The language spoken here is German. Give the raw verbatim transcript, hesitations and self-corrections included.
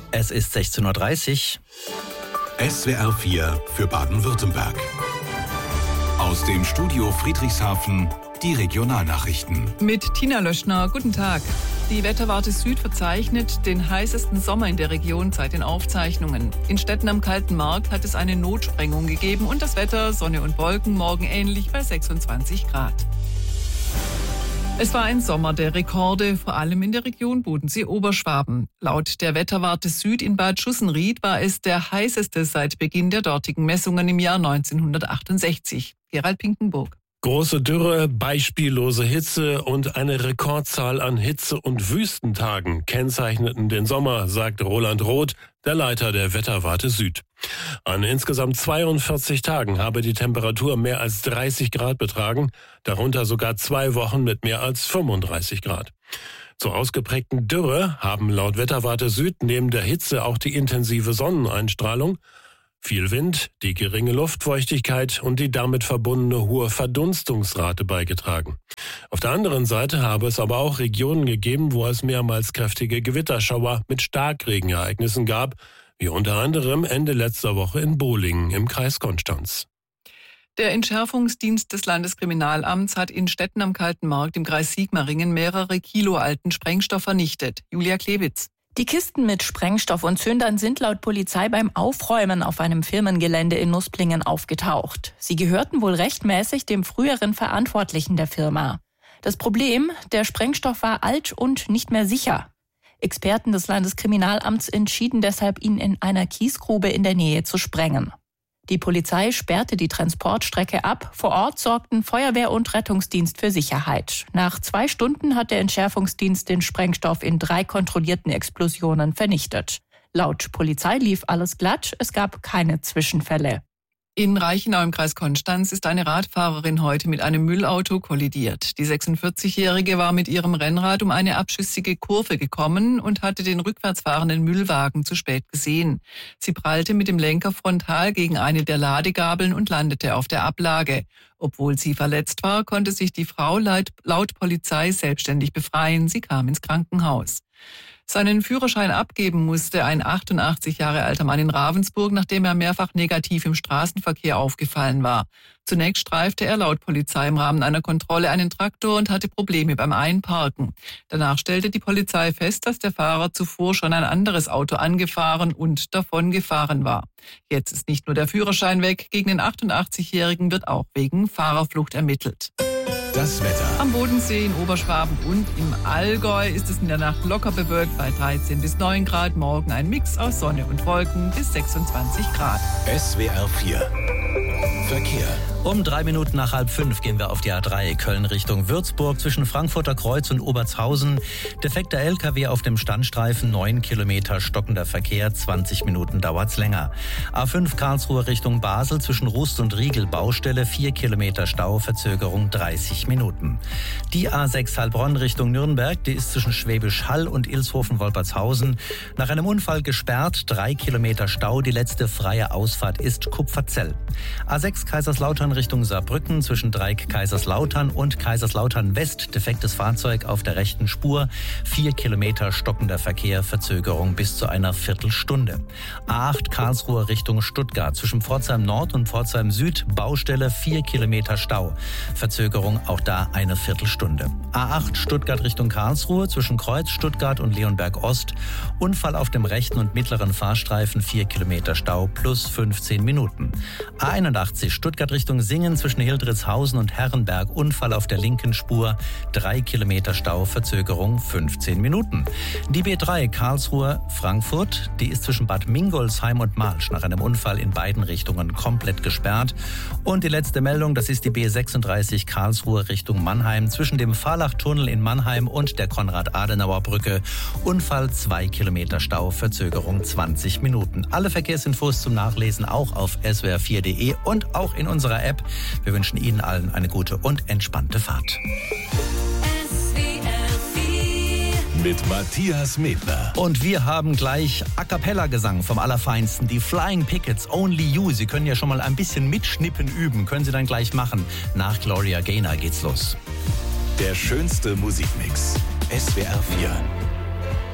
Es ist sechzehn Uhr dreißig. S W R vier für Baden-Württemberg. Aus dem Studio Friedrichshafen die Regionalnachrichten. Mit Tina Löschner, guten Tag. Die Wetterwarte Süd verzeichnet den heißesten Sommer in der Region seit den Aufzeichnungen. In Stetten am Kalten Markt hat es eine Notsprengung gegeben und das Wetter, Sonne und Wolken, morgen ähnlich bei sechsundzwanzig Grad. Es war ein Sommer der Rekorde, vor allem in der Region Bodensee-Oberschwaben. Laut der Wetterwarte Süd in Bad Schussenried war es der heißeste seit Beginn der dortigen Messungen im Jahr neunzehnhundertachtundsechzig. Gerald Pinkenburg. Große Dürre, beispiellose Hitze und eine Rekordzahl an Hitze- und Wüstentagen kennzeichneten den Sommer, sagt Roland Roth, der Leiter der Wetterwarte Süd. An insgesamt zweiundvierzig Tagen habe die Temperatur mehr als dreißig Grad betragen, darunter sogar zwei Wochen mit mehr als fünfunddreißig Grad. Zur ausgeprägten Dürre haben laut Wetterwarte Süd neben der Hitze auch die intensive Sonneneinstrahlung, viel Wind, die geringe Luftfeuchtigkeit und die damit verbundene hohe Verdunstungsrate beigetragen. Auf der anderen Seite habe es aber auch Regionen gegeben, wo es mehrmals kräftige Gewitterschauer mit Starkregenereignissen gab, wie unter anderem Ende letzter Woche in Bolingen im Kreis Konstanz. Der Entschärfungsdienst des Landeskriminalamts hat in Stetten am Kalten Markt im Kreis Sigmaringen mehrere Kilo alten Sprengstoff vernichtet. Julia Klewitz. Die Kisten mit Sprengstoff und Zündern sind laut Polizei beim Aufräumen auf einem Firmengelände in Nusplingen aufgetaucht. Sie gehörten wohl rechtmäßig dem früheren Verantwortlichen der Firma. Das Problem, der Sprengstoff war alt und nicht mehr sicher. Experten des Landeskriminalamts entschieden deshalb, ihn in einer Kiesgrube in der Nähe zu sprengen. Die Polizei sperrte die Transportstrecke ab. Vor Ort sorgten Feuerwehr und Rettungsdienst für Sicherheit. Nach zwei Stunden hat der Entschärfungsdienst den Sprengstoff in drei kontrollierten Explosionen vernichtet. Laut Polizei lief alles glatt, es gab keine Zwischenfälle. In Reichenau im Kreis Konstanz ist eine Radfahrerin heute mit einem Müllauto kollidiert. Die sechsundvierzigjährige war mit ihrem Rennrad um eine abschüssige Kurve gekommen und hatte den rückwärts fahrenden Müllwagen zu spät gesehen. Sie prallte mit dem Lenker frontal gegen eine der Ladegabeln und landete auf der Ablage. Obwohl sie verletzt war, konnte sich die Frau laut, laut Polizei selbstständig befreien. Sie kam ins Krankenhaus. Seinen Führerschein abgeben musste ein achtundachtzig Jahre alter Mann in Ravensburg, nachdem er mehrfach negativ im Straßenverkehr aufgefallen war. Zunächst streifte er laut Polizei im Rahmen einer Kontrolle einen Traktor und hatte Probleme beim Einparken. Danach stellte die Polizei fest, dass der Fahrer zuvor schon ein anderes Auto angefahren und davon gefahren war. Jetzt ist nicht nur der Führerschein weg, gegen den achtundachtzigjährigen wird auch wegen Fahrerflucht ermittelt. Das Wetter. Am Bodensee, in Oberschwaben und im Allgäu ist es in der Nacht locker bewölkt bei dreizehn bis neun Grad. Morgen ein Mix aus Sonne und Wolken bis sechsundzwanzig Grad. S W R vier. Verkehr. Um drei Minuten nach halb fünf gehen wir auf die A drei Köln Richtung Würzburg zwischen Frankfurter Kreuz und Obertshausen. Defekter L K W auf dem Standstreifen, neun Kilometer stockender Verkehr, zwanzig Minuten dauert's länger. A fünf Karlsruhe Richtung Basel zwischen Rust und Riegel Baustelle, vier Kilometer Stau, Verzögerung dreißig Minuten. Die A sechs Heilbronn Richtung Nürnberg, die ist zwischen Schwäbisch Hall und Ilshofen-Wolpertshausen nach einem Unfall gesperrt, drei Kilometer Stau, die letzte freie Ausfahrt ist Kupferzell. A sechs Kaiserslautern Richtung Saarbrücken zwischen Dreieck Kaiserslautern und Kaiserslautern West, defektes Fahrzeug auf der rechten Spur, vier Kilometer stockender Verkehr, Verzögerung bis zu einer Viertelstunde. A acht Karlsruhe Richtung Stuttgart zwischen Pforzheim Nord und Pforzheim Süd, Baustelle, vier Kilometer Stau, Verzögerung auch da eine Viertelstunde. A acht Stuttgart Richtung Karlsruhe zwischen Kreuz Stuttgart und Leonberg Ost, Unfall auf dem rechten und mittleren Fahrstreifen, vier Kilometer Stau plus fünfzehn Minuten. A einundachtzig Stuttgart Richtung Singen zwischen Hildritzhausen und Herrenberg, Unfall auf der linken Spur, drei Kilometer Stau, Verzögerung fünfzehn Minuten. Die B drei Karlsruhe Frankfurt, die ist zwischen Bad Mingolsheim und Malsch nach einem Unfall in beiden Richtungen komplett gesperrt. Und die letzte Meldung, das ist die B sechsunddreißig Karlsruhe Richtung Mannheim zwischen dem Fahrlachtunnel in Mannheim und der Konrad-Adenauer-Brücke. Unfall, zwei Kilometer Stau, Verzögerung zwanzig Minuten. Alle Verkehrsinfos zum Nachlesen auch auf S W R vier punkt de und auch in unserer App. Wir wünschen Ihnen allen eine gute und entspannte Fahrt. Mit Matthias Medler. Und wir haben gleich A Cappella Gesang vom Allerfeinsten, die Flying Pickets, Only You. Sie können ja schon mal ein bisschen mitschnippen üben, können Sie dann gleich machen. Nach Gloria Gaynor geht's los. Der schönste Musikmix. S W R vier.